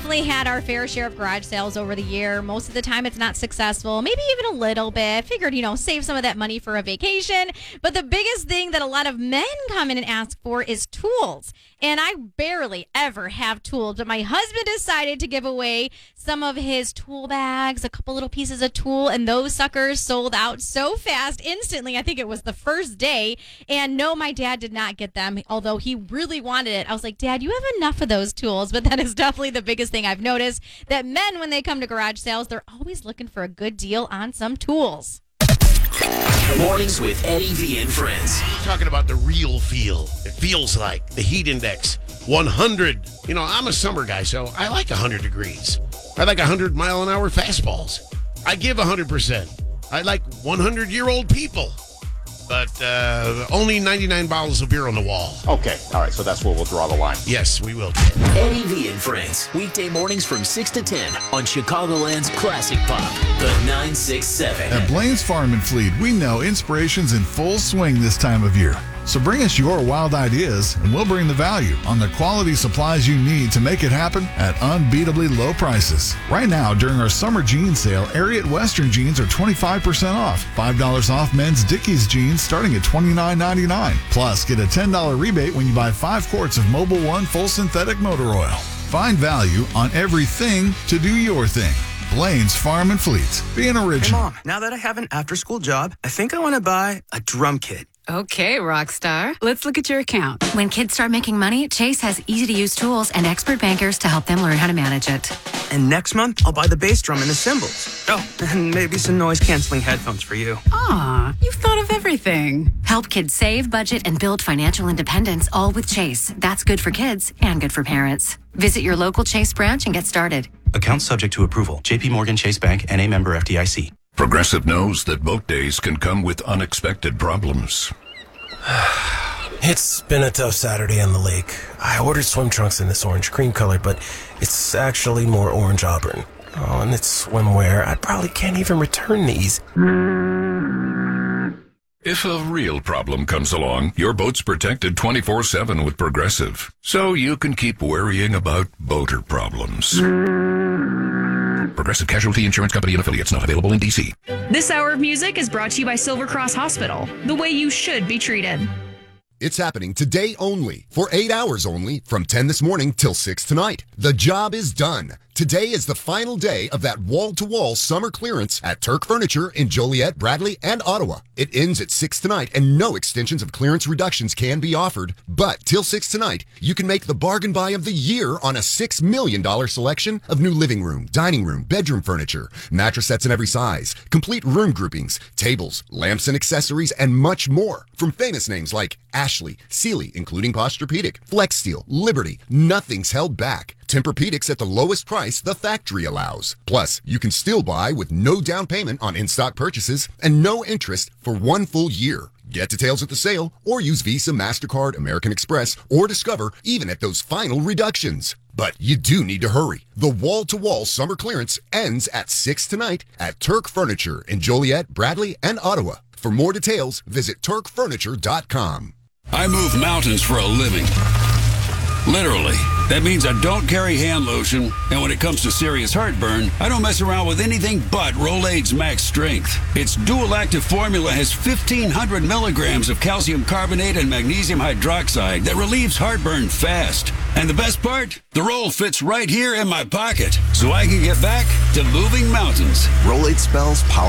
definitely had our fair share of garage sales over the year. Most of the time it's not successful, maybe even a little bit. Figured, save some of that money for a vacation. But the biggest thing that a lot of men come in and ask for is tools. And I barely ever have tools, but my husband decided to give away some of his tool bags, a couple little pieces of tool, and those suckers sold out so fast, instantly. I think it was the first day. And no, my dad did not get them, although he really wanted it. I was like, Dad, you have enough of those tools. But that is definitely the biggest thing I've noticed, that men, when they come to garage sales, they're always looking for a good deal on some tools. Mornings with Eddie V and friends. Talking about the real feel. It feels like the heat index 100. I'm a summer guy, so I like 100 degrees. I like 100-mile-an-hour fastballs. I give 100%. I like 100-year-old people. But only 99 bottles of beer on the wall. Okay, all right, so that's where we'll draw the line. Yes, we will. Eddie V and friends. Weekday mornings from 6 to 10 on Chicagoland's Classic Pop, the 967. At Blaine's Farm and Fleet, we know inspiration's in full swing this time of year. So bring us your wild ideas, and we'll bring the value on the quality supplies you need to make it happen at unbeatably low prices. Right now, during our summer jean sale, Ariat Western jeans are 25% off. $5 off men's Dickies jeans starting at $29.99. Plus, get a $10 rebate when you buy 5 quarts of Mobil 1 full synthetic motor oil. Find value on everything to do your thing. Blaine's Farm and Fleet. Being original. Hey, Mom, now that I have an after-school job, I think I want to buy a drum kit. Okay, Rockstar. Let's look at your account. When kids start making money, Chase has easy-to-use tools and expert bankers to help them learn how to manage it. And next month, I'll buy the bass drum and the cymbals. Oh, and maybe some noise-canceling headphones for you. Aw, you've thought of everything. Help kids save, budget, and build financial independence, all with Chase. That's good for kids and good for parents. Visit your local Chase branch and get started. Account subject to approval. JP Morgan Chase Bank, N.A. member FDIC. Progressive knows that boat days can come with unexpected problems. It's been a tough Saturday on the lake. I ordered swim trunks in this orange cream color, but it's actually more orange auburn. Oh, and it's swimwear. I probably can't even return these. If a real problem comes along, your boat's protected 24/7 with Progressive, so you can keep worrying about boater problems. Progressive Casualty Insurance Company and Affiliates, not available in D.C. This hour of music is brought to you by Silver Cross Hospital, the way you should be treated. It's happening today only, for 8 hours only, from 10 this morning till 6 tonight. The job is done. Today is the final day of that wall-to-wall summer clearance at Turk Furniture in Joliet, Bradley, and Ottawa. It ends at 6 tonight, and no extensions of clearance reductions can be offered. But till 6 tonight, you can make the bargain buy of the year on a $6 million selection of new living room, dining room, bedroom furniture, mattress sets in every size, complete room groupings, tables, lamps and accessories, and much more. From famous names like Ashley, Sealy, including Posturepedic, Flex Steel, Liberty, nothing's held back. Tempur-Pedics at the lowest price the factory allows. Plus, you can still buy with no down payment on in-stock purchases and no interest for 1 full year. Get details at the sale or use Visa, MasterCard, American Express, or Discover even at those final reductions. But you do need to hurry. The wall-to-wall summer clearance ends at 6 tonight at Turk Furniture in Joliet, Bradley, and Ottawa. For more details, visit turkfurniture.com. I move mountains for a living. Literally. That means I don't carry hand lotion, and when it comes to serious heartburn, I don't mess around with anything but Rolaids Max Strength. Its dual-active formula has 1,500 milligrams of calcium carbonate and magnesium hydroxide that relieves heartburn fast. And the best part? The roll fits right here in my pocket, so I can get back to moving mountains. Rolaids spells power.